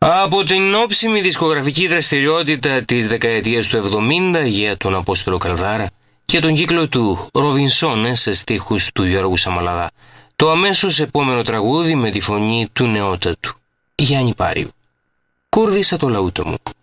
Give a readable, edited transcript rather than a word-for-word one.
Από την όψιμη δισκογραφική δραστηριότητα της δεκαετίας του 70 για τον Απόστολο Καλδάρα και τον κύκλο του Ροβινσόνε σε στίχους του Γιώργου Σαμαλαδά, το αμέσως επόμενο τραγούδι με τη φωνή του νεότατου Γιάννη Πάριου. Κούρδισα το λαούτο μου.